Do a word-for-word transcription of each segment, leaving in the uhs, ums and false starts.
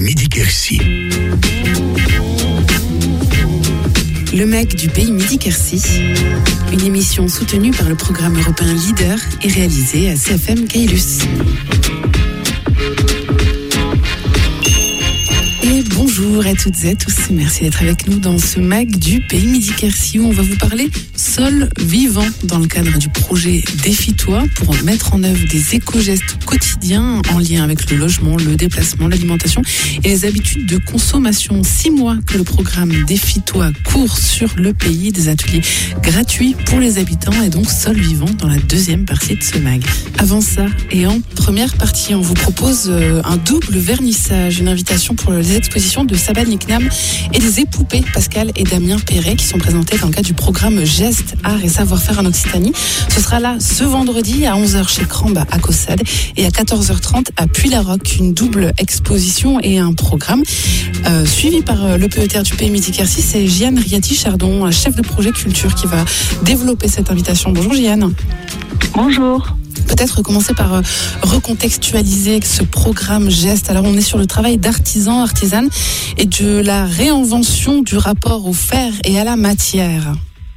Midi-Quercy. Le M A C du Pays Midi-Quercy, une émission soutenue par le programme européen Leader et réalisée à C F M Caylus. Et bonjour à toutes et à tous, merci d'être avec nous dans ce M A C du Pays Midi-Quercy où on va vous parler sol vivant dans le cadre du projet Défie-toi pour mettre en œuvre des éco-gestes quotidiens en lien avec le logement, le déplacement, l'alimentation et les habitudes de consommation. Six mois que le programme Défie-toi court sur le pays, des ateliers gratuits pour les habitants et donc sol vivant dans la deuxième partie de ce M A C. Avant ça et en première partie, on vous propose un double vernissage, une invitation pour les expositions de Saba Niknam et des épopées Pascal et Damien Perret qui sont présentés dans le cadre du programme Gestes, Art et Savoir-faire en Occitanie. Ce sera là ce vendredi à onze heures chez Crambe à Caussade et à quatorze heures trente à Puy-la-Roque. Une double exposition et un programme euh, suivi par euh, le P E T R du Pays Midi-Quercy. C'est Jeanne Riati-Chardon, chef de projet culture, qui va développer cette invitation. Bonjour Jeanne. Bonjour. Peut-être commencer par euh, recontextualiser ce programme Geste. Alors on est sur le travail d'artisans, artisanes et de la réinvention du rapport au fer et à la matière.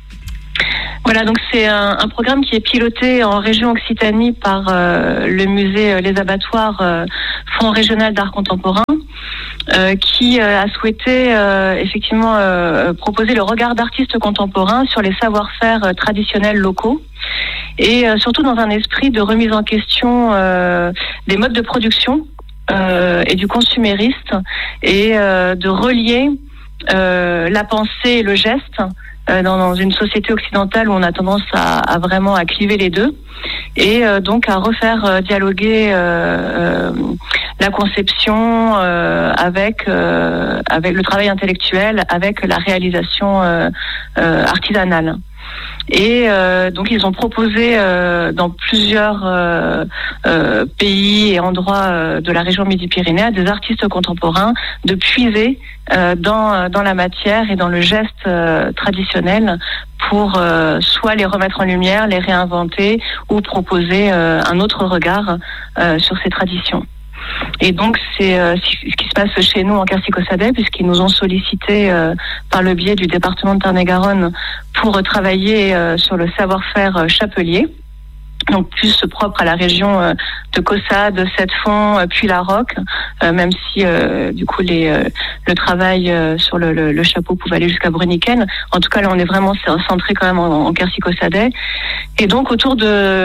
Voilà, donc c'est un, un programme qui est piloté en région Occitanie par euh, le musée euh, Les Abattoirs, euh, Fonds régional d'art contemporain, euh, qui euh, a souhaité euh, effectivement euh, proposer le regard d'artistes contemporains sur les savoir-faire euh, traditionnels locaux. Et euh, surtout dans un esprit de remise en question euh, des modes de production euh, et du consumériste et euh, de relier euh, la pensée et le geste euh, dans, dans une société occidentale où on a tendance à, à vraiment à cliver les deux et euh, donc à refaire euh, dialoguer euh, euh, la conception euh, avec euh, avec le travail intellectuel, avec la réalisation euh, euh, artisanale. Et euh, donc ils ont proposé euh, dans plusieurs euh, euh, pays et endroits euh, de la région Midi-Pyrénées à des artistes contemporains de puiser euh, dans dans la matière et dans le geste euh, traditionnel pour euh, soit les remettre en lumière, les réinventer ou proposer euh, un autre regard euh, sur ces traditions. Et donc c'est euh, ce qui se passe chez nous en Quercy-Caussade, puisqu'ils nous ont sollicité euh, par le biais du département de Tarn-et-Garonne pour travailler euh, sur le savoir-faire euh, chapelier, donc plus propre à la région euh, de Caussade, Sept-Fonds, euh, puis la Roque, euh, même si euh, du coup les, euh, le travail euh, sur le, le, le chapeau pouvait aller jusqu'à Bruniquel. En tout cas là on est vraiment centré quand même en, en Quercy-Caussade. Et donc autour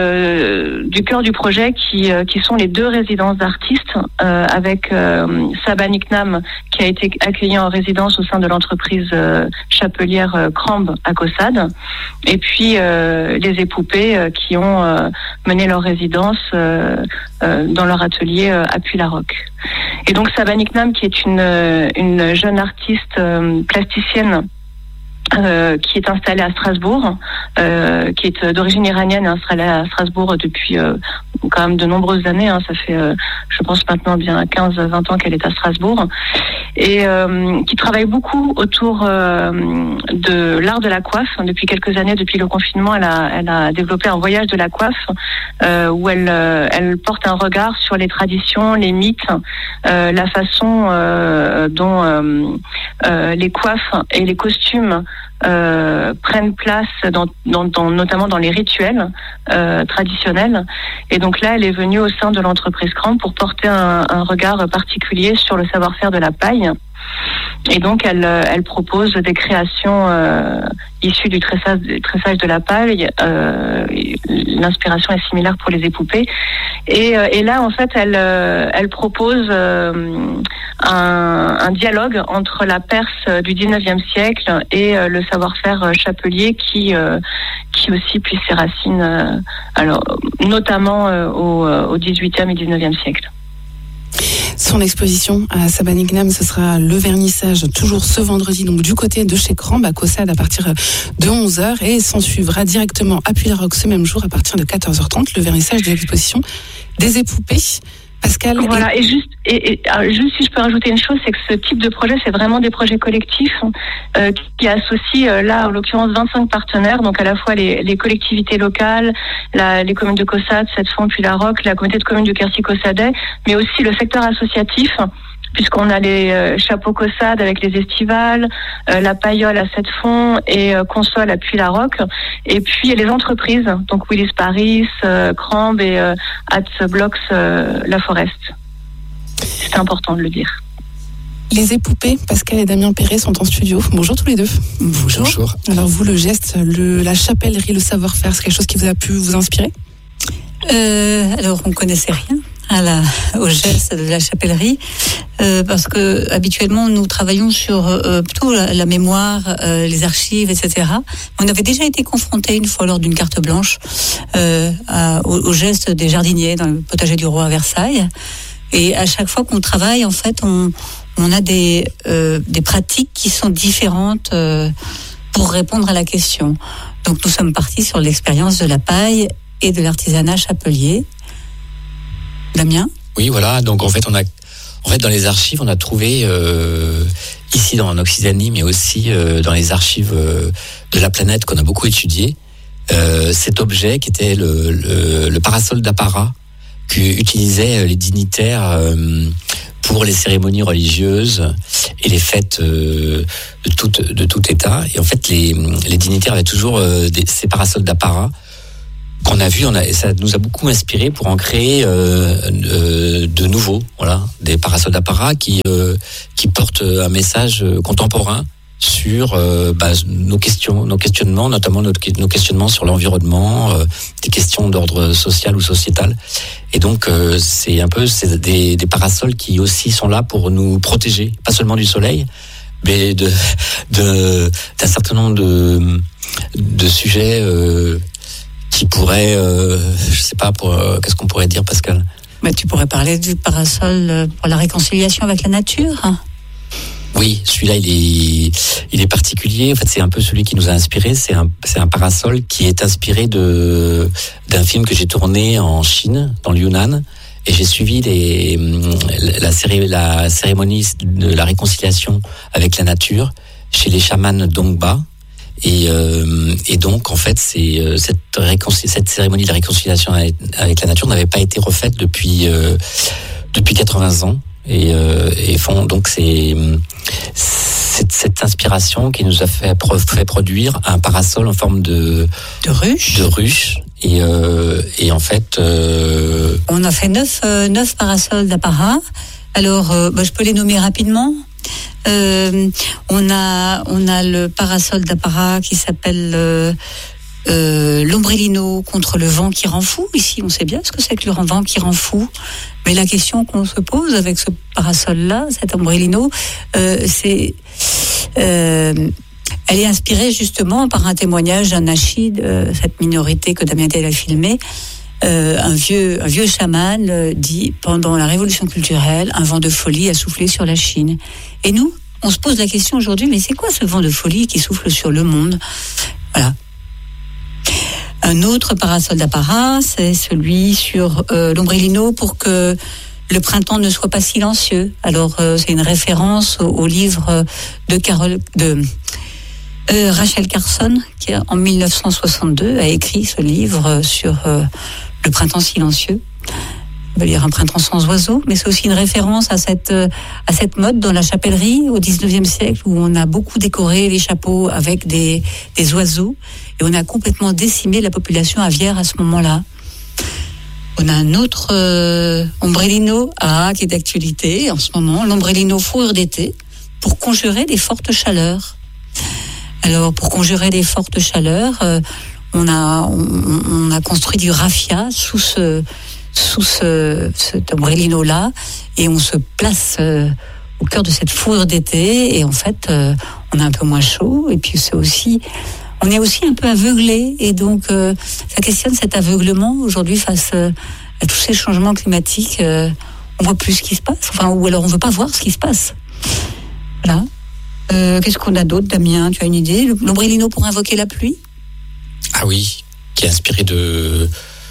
de du cœur du projet qui euh, qui sont les deux résidences d'artistes euh, avec euh, Saba Niknam qui a été accueilli en résidence au sein de l'entreprise euh, chapelière euh, Crambe à Caussade, et puis euh, les épopées euh, qui ont euh, mené leur résidence euh, euh, dans leur atelier euh, à Puy-la-Roque. Et donc Saba Niknam qui est une une jeune artiste euh, plasticienne Euh, qui est installée à Strasbourg, euh, qui est d'origine iranienne et installée à Strasbourg depuis euh, quand même de nombreuses années, hein, ça fait euh, je pense maintenant bien quinze à vingt ans qu'elle est à Strasbourg, et euh, qui travaille beaucoup autour euh, de l'art de la coiffe. Depuis quelques années, depuis le confinement, elle a, elle a développé un voyage de la coiffe euh, où elle, euh, elle porte un regard sur les traditions, les mythes, euh, la façon euh, dont euh, euh, les coiffes et les costumes Euh, prennent place dans, dans, dans, notamment dans les rituels euh, traditionnels. Et donc là, elle est venue au sein de l'entreprise Crambe pour porter un, un regard particulier sur le savoir-faire de la paille. Et donc, elle, elle propose des créations euh, issues du tressage, du tressage de la paille. Euh, l'inspiration est similaire pour les épopées. Et, et là, en fait, elle, elle propose euh, un, un dialogue entre la Perse du dix-neuvième siècle et euh, le savoir-faire chapelier qui, euh, qui aussi puise ses racines, euh, alors, notamment euh, au, au dix-huitième et dix-neuvième siècle. Son exposition à Saba Niknam, ce sera le vernissage toujours ce vendredi, donc du côté de chez Crambe à Caussade à partir de onze heures, et s'en suivra directement à Puy-la-Roque ce même jour à partir de quatorze heures trente, le vernissage de l'exposition des épopées. Pascal. Voilà, et juste, et, et juste si je peux rajouter une chose, c'est que ce type de projet, c'est vraiment des projets collectifs euh, qui associent euh, là, en l'occurrence, vingt-cinq partenaires, donc à la fois les, les collectivités locales, la, les communes de Caussade, Sept-Fonds, Puy-la-Roque, la communauté de communes de Quercy-Caussade, mais aussi le secteur associatif puisqu'on a les euh, chapeaux caussades avec les estivales, euh, la paillole à sept fonds et euh, console à Puy-la-Roque. Et puis il y a les entreprises, donc Willis Paris, euh, Crambe et euh, At Blocks euh, La Forest. C'est important de le dire. Les épopées, Pascal et Damien Perret sont en studio. Bonjour tous les deux. Bonjour. Bonjour. Alors vous, le geste, le, la chapellerie, le savoir-faire, c'est quelque chose qui vous a pu vous inspirer ? euh, Alors on connaissait rien à la, au geste de la chapellerie euh, parce que habituellement nous travaillons sur euh, plutôt la, la mémoire, euh, les archives, et cetera. On avait déjà été confrontés une fois lors d'une carte blanche euh, à, au, au geste des jardiniers dans le potager du roi à Versailles. Et à chaque fois qu'on travaille, en fait, on, on a des, euh, des pratiques qui sont différentes euh, pour répondre à la question. Donc nous sommes partis sur l'expérience de la paille et de l'artisanat chapelier. Damien ? Oui, voilà. Donc en fait, on a, en fait, dans les archives, on a trouvé euh, ici dans en Occitanie, mais aussi euh, dans les archives euh, de la planète qu'on a beaucoup étudié, euh, cet objet qui était le, le, le parasol d'apparat qu'utilisaient les dignitaires euh, pour les cérémonies religieuses et les fêtes euh, de tout de tout état. Et en fait, les, les dignitaires avaient toujours euh, des, ces parasols d'apparat qu'on a vu, on a, et ça nous a beaucoup inspiré pour en créer euh, euh, de nouveaux, voilà, des parasols d'apparat qui euh, qui portent un message contemporain sur euh, bah, nos questions, nos questionnements, notamment notre, nos questionnements sur l'environnement, euh, des questions d'ordre social ou sociétal. Et donc euh, c'est un peu c'est des, des parasols qui aussi sont là pour nous protéger, pas seulement du soleil, mais de, de d'un certain nombre de de sujets euh, qui pourraient, euh, je sais pas, pour, euh, qu'est-ce qu'on pourrait dire, Pascal ? Bah, tu pourrais parler du parasol pour la réconciliation avec la nature. Oui, celui-là, il est, il est particulier. En fait, c'est un peu celui qui nous a inspiré. C'est un, c'est un parasol qui est inspiré de, d'un film que j'ai tourné en Chine, dans le Yunnan. Et j'ai suivi les, la, céré, la cérémonie de la réconciliation avec la nature chez les chamans Dongba. Et, euh, et donc, en fait, c'est, cette, réconcil- cette cérémonie de la réconciliation avec, avec la nature n'avait pas été refaite depuis, euh, depuis quatre-vingts ans. Et, euh, et font donc c'est, c'est cette inspiration qui nous a fait, fait produire un parasol en forme de de ruche de ruche et euh, et en fait euh... on a fait neuf euh, neuf parasols d'apparat. Alors euh, bah, je peux les nommer rapidement. Euh, on a on a le parasol d'apparat qui s'appelle euh, Euh, l'ombrellino contre le vent qui rend fou. Ici, on sait bien ce que c'est que le vent qui rend fou. Mais la question qu'on se pose avec ce parasol-là, cet ombrellino, euh, c'est, euh, elle est inspirée justement par un témoignage d'un Nachid, euh, cette minorité que Damien Tel a filmé. Euh, un vieux, un vieux chaman euh, dit pendant la révolution culturelle, un vent de folie a soufflé sur la Chine. Et nous, on se pose la question aujourd'hui, mais c'est quoi ce vent de folie qui souffle sur le monde ? Voilà. Un autre parasol d'apparat, c'est celui sur euh, l'ombrellino pour que le printemps ne soit pas silencieux. Alors, euh, c'est une référence au, au livre de, Carole, de euh, Rachel Carson, qui en dix-neuf cent soixante-deux a écrit ce livre sur euh, le printemps silencieux. On va dire un printemps sans oiseaux, mais c'est aussi une référence à cette, euh, à cette mode dans la chapellerie au dix-neuvième siècle où on a beaucoup décoré les chapeaux avec des, des oiseaux et on a complètement décimé la population aviaire à ce moment-là. On a un autre euh, ombrellino ah, qui est d'actualité en ce moment, l'ombrellino fourrure d'été pour conjurer des fortes chaleurs. Alors pour conjurer des fortes chaleurs, euh, on, a, on, on a construit du raffia sous ce sous ce, cet ombrellino-là, et on se place euh, au cœur de cette fourrure d'été, et en fait, euh, on a un peu moins chaud, et puis c'est aussi, on est aussi un peu aveuglé, et donc euh, ça questionne cet aveuglement aujourd'hui face euh, à tous ces changements climatiques. Euh, on voit plus ce qui se passe, enfin, ou alors on veut pas voir ce qui se passe. Voilà. Euh, qu'est-ce qu'on a d'autre, Damien ? Tu as une idée ? L'ombrellino pour invoquer la pluie ? Ah oui, qui est inspiré de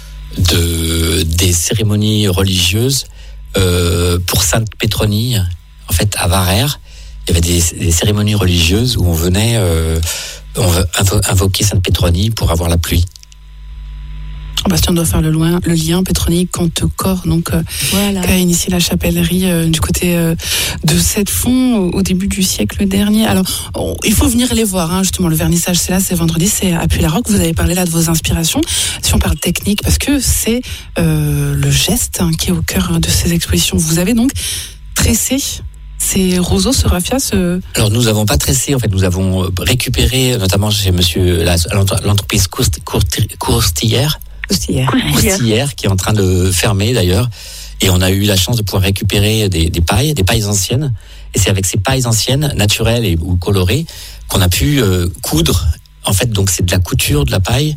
de des cérémonies religieuses euh, pour Sainte Pétronie. En fait, à Varères, il y avait des, des cérémonies religieuses où on venait euh, on invo- invoquer Sainte Pétronie pour avoir la pluie. Bastien doit faire le, loin, le lien, Pétronique, Cante-Corps, donc euh, voilà. Qui a initié la chapellerie euh, du côté euh, de Sept-Fonds au, au début du siècle dernier. Alors, on, il faut venir les voir, hein, justement, le vernissage, c'est là, c'est vendredi, c'est à Puy-la-Roque. Vous avez parlé là de vos inspirations. Si on parle technique, parce que c'est euh, le geste hein, qui est au cœur de ces expositions. Vous avez donc tressé ces roseaux, ce raffia, ce... Alors nous n'avons pas tressé, en fait, nous avons récupéré, notamment chez monsieur la, l'entreprise Courtillère, Courtillère, Courtillère, qui est en train de fermer d'ailleurs, et on a eu la chance de pouvoir récupérer des, des pailles, des pailles anciennes, et c'est avec ces pailles anciennes, naturelles et ou colorées, qu'on a pu euh, coudre. En fait, donc c'est de la couture de la paille.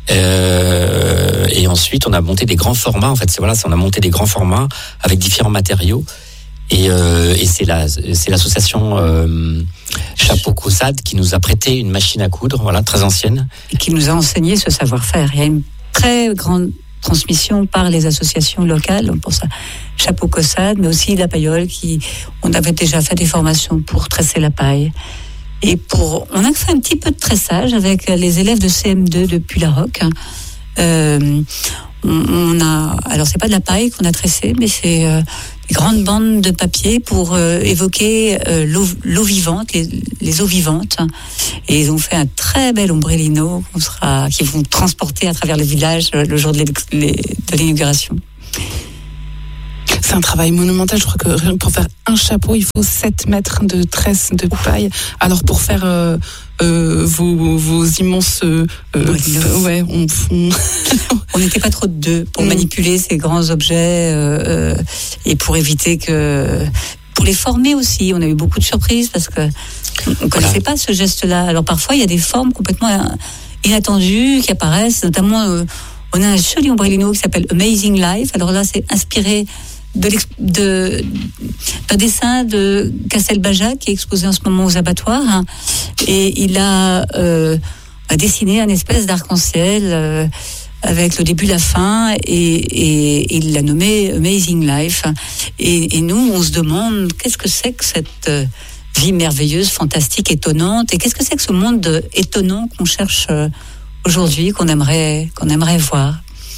Euh, et ensuite, on a monté des grands formats. En fait, c'est voilà, c'est, on a monté des grands formats avec différents matériaux. Et, euh, et c'est, la, c'est l'association euh, Chapeau Caussade qui nous a prêté une machine à coudre, voilà, très ancienne. Et qui nous a enseigné ce savoir-faire. Il y a une très grande transmission par les associations locales. On pense à Chapeau Caussade, mais aussi la paillole, qui, on avait déjà fait des formations pour tresser la paille. Et pour, on a fait un petit peu de tressage avec les élèves de C M deux de Puy-la-Roque. Euh, on, on a, alors c'est pas de la paille qu'on a tressé, mais c'est euh, des grandes bandes de papier pour euh, évoquer euh, l'eau, l'eau vivante, les, les eaux vivantes. Et ils ont fait un très bel ombrellino qu'on sera, qu'ils vont transporter à travers le village le jour de, de l'inauguration. C'est un travail monumental. Je crois que rien que pour faire un chapeau, il faut sept mètres de tresse de paille. Alors pour faire euh, euh, vos, vos immenses... Euh, euh, ouais, on... on n'était pas trop de deux pour mmh. manipuler ces grands objets euh, et pour éviter que... Pour les former aussi, on a eu beaucoup de surprises parce que on ne connaissait voilà. pas ce geste-là. Alors parfois, il y a des formes complètement inattendues qui apparaissent. Notamment, euh, on a un joli ombrellino qui s'appelle Amazing Life. Alors là, c'est inspiré... De, de, d'un dessin de Castelbajac qui est exposé en ce moment aux abattoirs hein, et il a, euh, a dessiné un espèce d'arc-en-ciel euh, avec le début, la fin et, et, et il l'a nommé Amazing Life et, et nous on se demande qu'est-ce que c'est que cette euh, vie merveilleuse, fantastique, étonnante et qu'est-ce que c'est que ce monde étonnant qu'on cherche euh, aujourd'hui, qu'on aimerait, qu'on aimerait voir.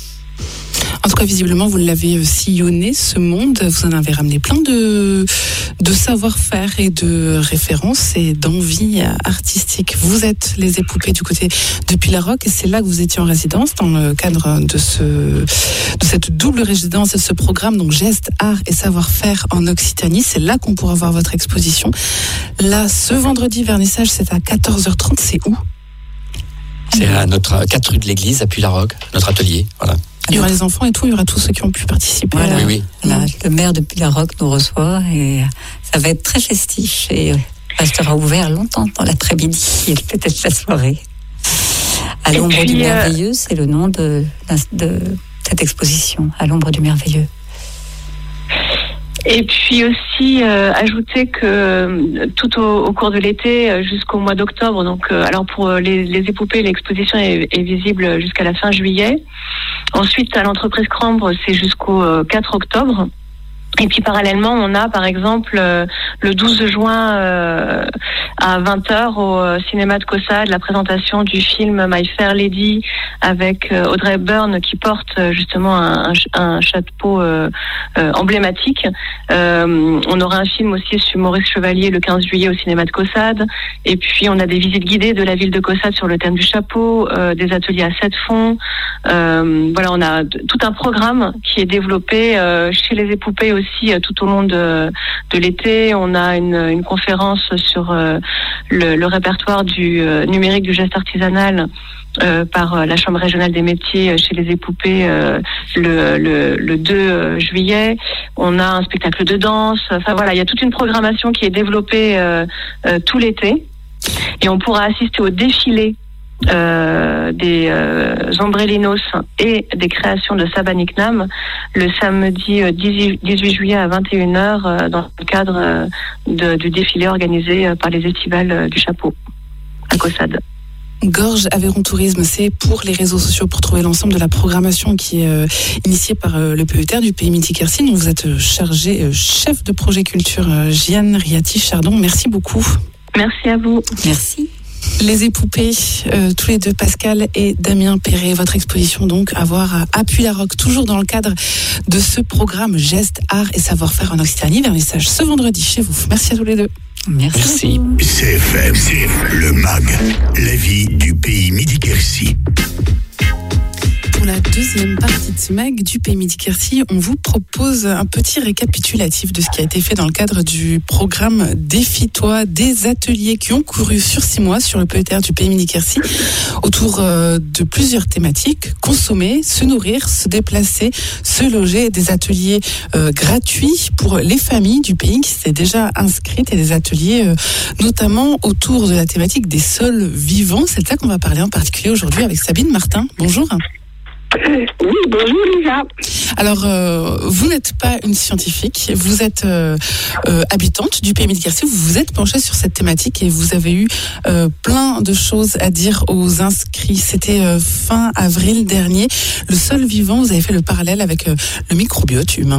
En tout cas, visiblement, vous l'avez sillonné, ce monde. Vous en avez ramené plein de, de savoir-faire et de références et d'envie artistique. Vous êtes les épopées du côté de Puy-la-Roque et c'est là que vous étiez en résidence dans le cadre de, ce, de cette double résidence et ce programme, donc Gestes, Art et Savoir-faire en Occitanie. C'est là qu'on pourra voir votre exposition. Là, ce vendredi, vernissage, c'est à quatorze heures trente. C'est où ? C'est à notre quatre rue de l'Église, à Puy-la-Roque, notre atelier. Voilà. Il y aura les enfants et tout, il y aura tous ceux qui ont pu participer. Voilà. Oui, oui. Voilà. Le maire de Puy-la-Roque nous reçoit et ça va être très festif et restera ouvert longtemps dans l'après-midi et peut-être la soirée. À et l'ombre puis, du merveilleux, euh... c'est le nom de, de cette exposition, à l'ombre du merveilleux. Et puis aussi euh, ajouter que euh, tout au, au cours de l'été euh, jusqu'au mois d'octobre, donc euh, alors pour euh, les, les épopées, l'exposition est, est visible jusqu'à la fin juillet. Ensuite, à l'entreprise Crambre, c'est jusqu'au euh, quatre octobre. Et puis parallèlement, on a par exemple euh, le douze juin euh, à vingt heures au euh, cinéma de Caussade la présentation du film My Fair Lady avec euh, Audrey Hepburn qui porte euh, justement un, un, un chapeau euh, euh, emblématique. Euh, on aura un film aussi sur Maurice Chevalier le quinze juillet au cinéma de Caussade. Et puis on a des visites guidées de la ville de Caussade sur le thème du chapeau, euh, des ateliers à Sept-Fonds. Euh, voilà, on a d- tout un programme qui est développé euh, chez les épopées aussi. Aussi tout au long de, de l'été. On a une, une conférence sur euh, le, le répertoire du euh, numérique du geste artisanal euh, par euh, la Chambre régionale des métiers chez les épopées euh, le, le, le deux juillet. On a un spectacle de danse. Enfin voilà, il y a toute une programmation qui est développée euh, euh, tout l'été. Et on pourra assister au défilé Euh, des euh, ombrellinos et des créations de Sabaniknam le samedi euh, dix-huit juillet à vingt et une heures euh, dans le cadre euh, de, du défilé organisé euh, par les estivales euh, du chapeau à Caussade. Gorge Aveyron Tourisme, c'est pour les réseaux sociaux pour trouver l'ensemble de la programmation qui est euh, initiée par euh, le P E T R du Pays Midi-Quercy. Vous êtes euh, chargé euh, chef de projet culture euh, Jeanne Riati-Chardon. Merci beaucoup. Merci à vous. Merci. Les Époupées, euh, tous les deux, Pascal et Damien Perret. Votre exposition donc à voir à Appuie-la-Roque, toujours dans le cadre de ce programme Gestes, Art et Savoir-faire en Occitanie. Vernissage ce vendredi chez vous. Merci à tous les deux. Merci. Merci. C F M, c'est le M A G, la vie du pays Midi-Quercy. Pour la deuxième partie de ce M A G du Pays Midi-Quercy, on vous propose un petit récapitulatif de ce qui a été fait dans le cadre du programme Défie-toi, des ateliers qui ont couru sur six mois sur le P E T R du Pays Midi-Quercy autour de plusieurs thématiques: consommer, se nourrir, se déplacer, se loger, des ateliers euh, gratuits pour les familles du pays qui s'étaient déjà inscrites et des ateliers euh, notamment autour de la thématique des sols vivants. C'est de ça qu'on va parler en particulier aujourd'hui avec Sabine Martin. Bonjour. Oui, bonjour Lisa. Alors, euh, vous n'êtes pas une scientifique, vous êtes euh, euh, habitante du Pays Midi-Quercy, vous vous êtes penchée sur cette thématique et vous avez eu euh, plein de choses à dire aux inscrits. C'était euh, fin avril dernier. Le sol vivant, vous avez fait le parallèle avec euh, le microbiote humain.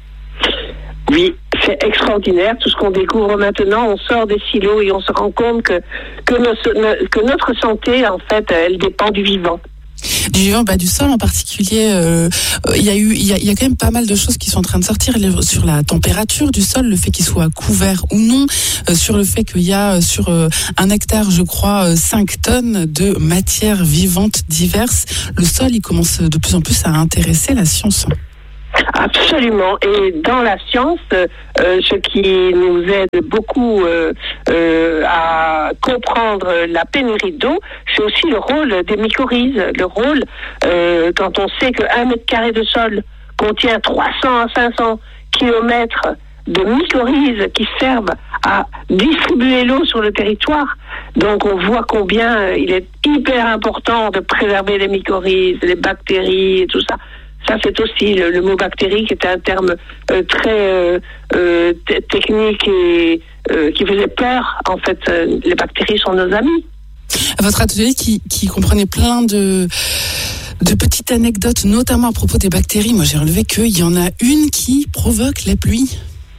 Oui, c'est extraordinaire tout ce qu'on découvre maintenant. On sort des silos et on se rend compte que, que, nos, que notre santé, en fait, elle dépend du vivant. Du vivant, bah, du sol en particulier, il euh, y a eu, il y a, y a quand même pas mal de choses qui sont en train de sortir sur la température du sol, le fait qu'il soit couvert ou non, euh, sur le fait qu'il y a sur euh, un hectare, je crois, euh, cinq tonnes de matières vivantes diverses. Le sol, il commence de plus en plus à intéresser la science. Absolument. Et dans la science, euh, ce qui nous aide beaucoup euh, euh, à comprendre la pénurie d'eau, c'est aussi le rôle des mycorhizes. Le rôle, euh, quand on sait qu'un mètre carré de sol contient trois cents à cinq cents kilomètres de mycorhizes qui servent à distribuer l'eau sur le territoire. Donc on voit combien il est hyper important de préserver les mycorhizes, les bactéries et tout ça. Ça, c'est aussi le, le mot bactérie, qui était un terme euh, très euh, euh, t- technique et euh, qui faisait peur. En fait, euh, les bactéries sont nos amis. Votre atelier qui, qui comprenait plein de, de petites anecdotes, notamment à propos des bactéries. Moi, j'ai relevé qu'il y en a une qui provoque la pluie.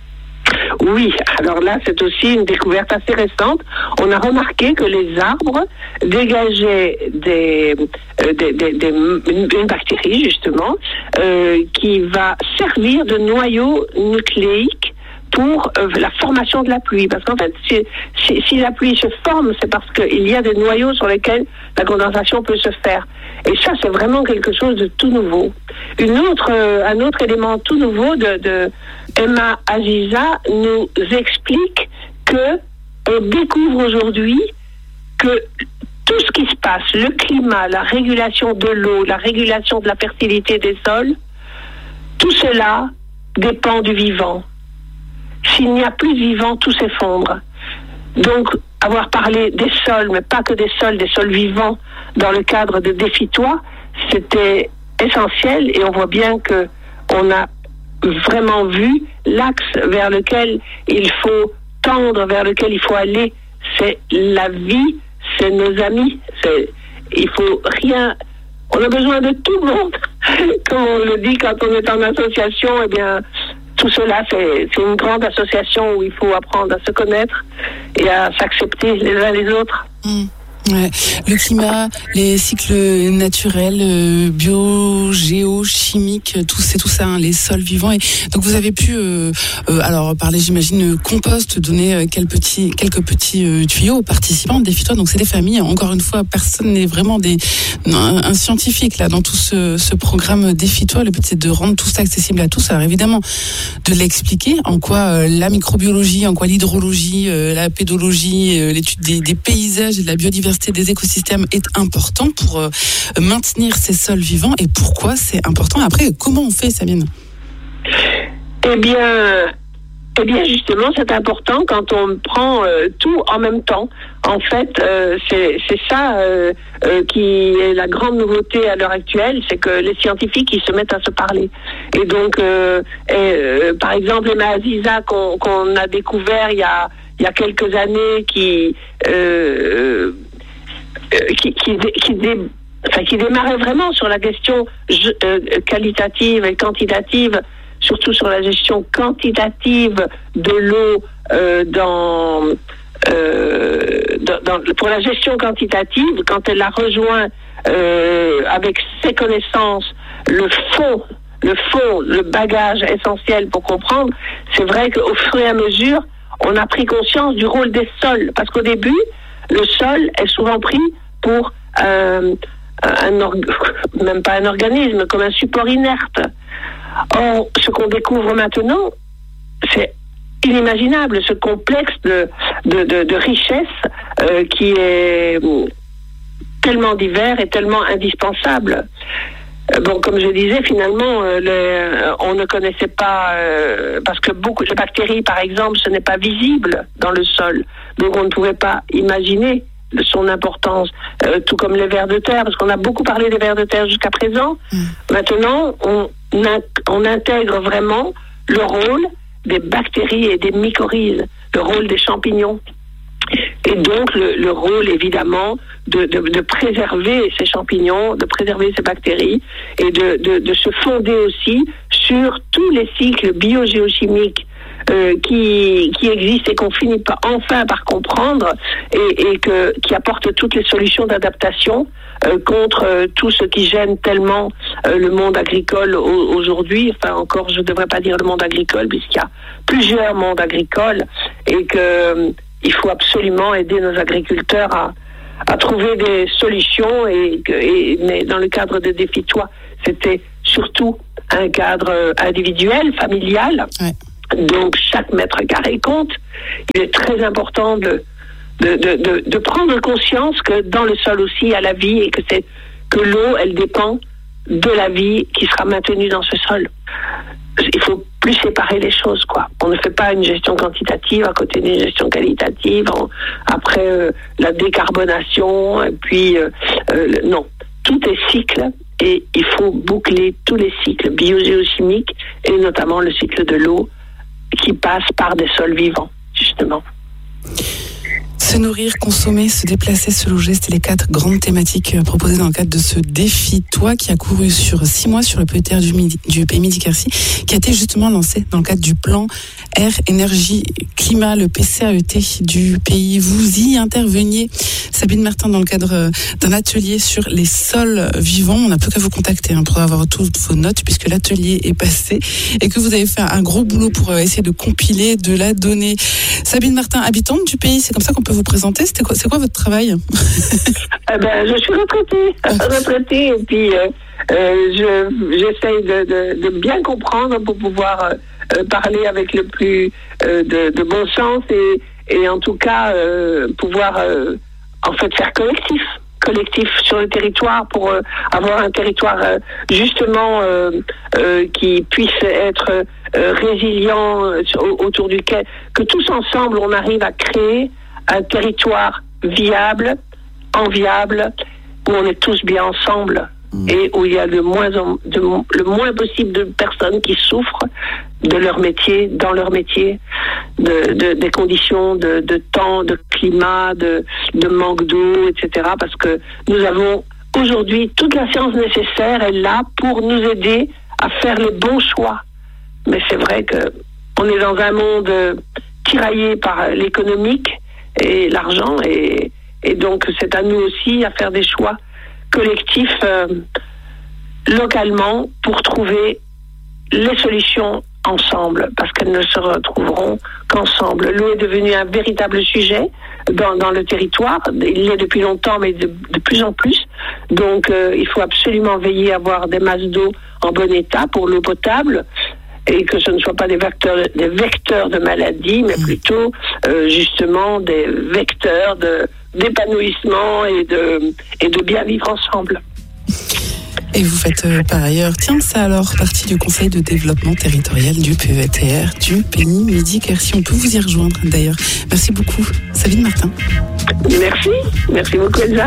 Oui, alors là, c'est aussi une découverte assez récente. On a remarqué que les arbres dégageaient des, euh, des, des, des, une bactérie, justement, euh, qui va servir de noyau nucléique pour euh, la formation de la pluie. Parce qu'en fait, si, si, si la pluie se forme, c'est parce qu'il y a des noyaux sur lesquels la condensation peut se faire. Et ça, c'est vraiment quelque chose de tout nouveau. Une autre, euh, un autre élément tout nouveau de, de Emma Aziza nous explique que on découvre aujourd'hui que tout ce qui se passe, le climat, la régulation de l'eau, la régulation de la fertilité des sols, tout cela dépend du vivant. S'il n'y a plus de vivant, tout s'effondre. Donc, avoir parlé des sols, mais pas que des sols, des sols vivants, dans le cadre de Défie-toi, c'était essentiel, et on voit bien que on a vraiment vu l'axe vers lequel il faut tendre, vers lequel il faut aller. C'est la vie, c'est nos amis. C'est, il faut rien. On a besoin de tout le monde. Comme on le dit quand on est en association, eh bien, tout cela, c'est, c'est une grande association où il faut apprendre à se connaître et à s'accepter les uns les autres. Mmh. Ouais. Le climat, les cycles naturels, euh, bio, géo, chimiques, tout c'est tout ça, hein, les sols vivants. Et donc vous avez pu, euh, euh, alors parler, j'imagine, compost, donner euh, quelques petits, quelques petits euh, tuyaux aux participants de Défie-toi. Donc c'est des familles. Encore une fois, personne n'est vraiment des un, un scientifique là dans tout ce, ce programme Défie-toi. Le but c'est de rendre tout ça accessible à tous. Alors évidemment, de l'expliquer en quoi euh, la microbiologie, en quoi l'hydrologie, euh, la pédologie, euh, l'étude des, des paysages et de la biodiversité des écosystèmes est important pour euh, maintenir ces sols vivants. Et pourquoi c'est important? Après, comment on fait, Sabine? Eh bien, eh bien justement, c'est important quand on prend euh, tout en même temps. En fait, euh, c'est, c'est ça euh, euh, qui est la grande nouveauté à l'heure actuelle, c'est que les scientifiques ils se mettent à se parler. Et donc, euh, et, euh, par exemple, Emma Aziza qu'on, qu'on a découvert il y a il y a quelques années, qui euh, qui qui, qui, dé, enfin, qui démarrait vraiment sur la question euh, qualitative et quantitative, surtout sur la gestion quantitative de l'eau euh, dans euh, dans, dans, pour la gestion quantitative, quand elle a rejoint euh, avec ses connaissances le fond, le fond, le bagage essentiel pour comprendre, c'est vrai qu'au fur et à mesure, on a pris conscience du rôle des sols. Parce qu'au début, le sol est souvent pris pour euh, un org... même pas un organisme, comme un support inerte. Or, ce qu'on découvre maintenant, c'est inimaginable, ce complexe de, de, de, de richesse euh, qui est tellement divers et tellement indispensable. Bon, comme je disais, finalement, euh, le, on ne connaissait pas, euh, parce que beaucoup de bactéries, par exemple, ce n'est pas visible dans le sol. Donc, on ne pouvait pas imaginer son importance, euh, tout comme les vers de terre, parce qu'on a beaucoup parlé des vers de terre jusqu'à présent. Mmh. Maintenant, on, on intègre vraiment le rôle des bactéries et des mycorhizes, le rôle des champignons. Et donc, le, le rôle, évidemment, de, de, de préserver ces champignons, de préserver ces bactéries, et de, de, de se fonder aussi sur tous les cycles biogéochimiques euh, qui, qui existent et qu'on finit par, enfin par comprendre, et, et que, qui apportent toutes les solutions d'adaptation euh, contre euh, tout ce qui gêne tellement euh, le monde agricole au, aujourd'hui. Enfin, encore, je ne devrais pas dire le monde agricole, puisqu'il y a plusieurs mondes agricoles, et que... Euh, il faut absolument aider nos agriculteurs à, à trouver des solutions, et, et mais dans le cadre de Défie-toi, c'était surtout un cadre individuel, familial. Ouais. Donc chaque mètre carré compte. Il est très important de de, de, de de prendre conscience que dans le sol aussi il y a la vie, et que c'est que l'eau, elle dépend de la vie qui sera maintenue dans ce sol. Il faut plus séparer les choses, quoi. On ne fait pas une gestion quantitative à côté d'une gestion qualitative. On, après euh, la décarbonation, et puis euh, euh, non, tout est cycle, et il faut boucler tous les cycles biogéochimiques, et notamment le cycle de l'eau qui passe par des sols vivants, justement. Se nourrir, consommer, se déplacer, se loger, c'était les quatre grandes thématiques proposées dans le cadre de ce Défie-toi qui a couru sur six mois sur le P E T R du, Midi, du Pays Midi-Quercy, qui a été justement lancé dans le cadre du plan Air, Énergie, Climat, le P C A E T du pays. Vous y interveniez, Sabine Martin, dans le cadre d'un atelier sur les sols vivants. On n'a plus qu'à vous contacter hein, pour avoir toutes vos notes, puisque l'atelier est passé et que vous avez fait un gros boulot pour essayer de compiler de la donnée. Sabine Martin, habitante du pays, c'est comme ça qu'on peut vous présenter. C'était quoi, c'est quoi votre travail? eh ben, je suis retraitée, retraitée, et puis euh, euh, je, j'essaye de, de, de bien comprendre pour pouvoir euh, parler avec le plus euh, de, de bon sens, et, et en tout cas euh, pouvoir euh, en fait faire collectif, collectif sur le territoire, pour euh, avoir un territoire euh, justement euh, euh, qui puisse être euh, résilient, euh, autour duquel, que tous ensemble on arrive à créer un territoire viable, enviable, où on est tous bien ensemble, mmh. et où il y a le moins, en, de, le moins possible de personnes qui souffrent de leur métier, dans leur métier, de, de, des conditions de, de temps, de climat, de, de manque d'eau, et cetera. Parce que nous avons aujourd'hui toute la science nécessaire est là pour nous aider à faire les bons choix. Mais c'est vrai que on est dans un monde tiraillé par l'économique et l'argent, et, et donc c'est à nous aussi à faire des choix collectifs euh, localement pour trouver les solutions ensemble, parce qu'elles ne se retrouveront qu'ensemble. L'eau est devenue un véritable sujet dans, dans le territoire. Il l'est depuis longtemps, mais de, de plus en plus. Donc euh, il faut absolument veiller à avoir des masses d'eau en bon état pour l'eau potable, et que ce ne soient pas des vecteurs, des vecteurs de maladies, mais plutôt euh, justement des vecteurs de, d'épanouissement et de, et de bien vivre ensemble. Et vous faites euh, par ailleurs, tiens, ça alors, partie du Conseil de développement territorial du P E T R du Pays Midi-Quercy. On peut vous y rejoindre d'ailleurs. Merci beaucoup, Sabine Martin. Merci, merci beaucoup Elsa.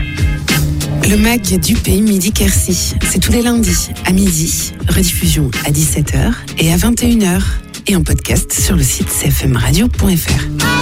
Le mag du Pays Midi-Quercy, c'est tous les lundis à midi, rediffusion à dix-sept heures et à vingt et une heures, et en podcast sur le site c f m radio point f r.